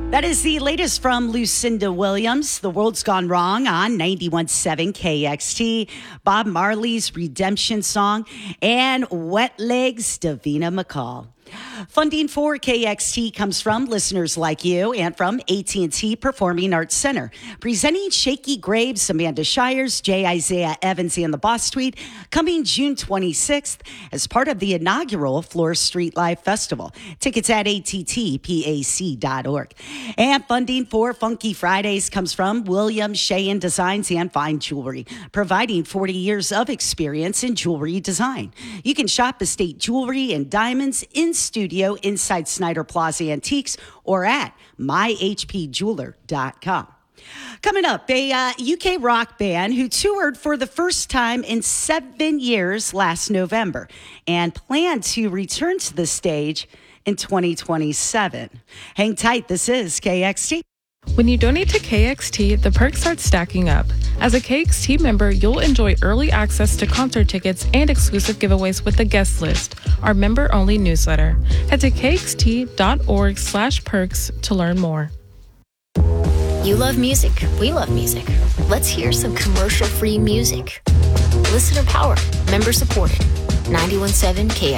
That is the latest from Lucinda Williams, The World's Gone Wrong on 91.7 KXT, Bob Marley's Redemption Song, and Wet Legs, Davina McCall. Funding for KXT comes from listeners like you and from AT&T Performing Arts Center. Presenting Shaky Graves, Amanda Shires, J. Isaiah Evans, and the Boss Tweet, coming June 26th as part of the inaugural Floor Street Live Festival. Tickets at attpac.org. And funding for Funky Fridays comes from William Sheehan Designs and Fine Jewelry, providing 40 years of experience in jewelry design. You can shop estate jewelry and diamonds in studio inside Snyder Plaza Antiques or at myhpjeweler.com. Coming up, a UK rock band who toured for the first time in 7 years last November and plan to return to the stage in 2027. Hang tight, this is KXT. When you donate to KXT, the perks start stacking up. As a KXT member, you'll enjoy early access to concert tickets and exclusive giveaways with the guest list, our member-only newsletter. Head to kxt.org/perks to learn more. You love music. We love music. Let's hear some commercial-free music. Listener powered, member supported. 91.7 KXT.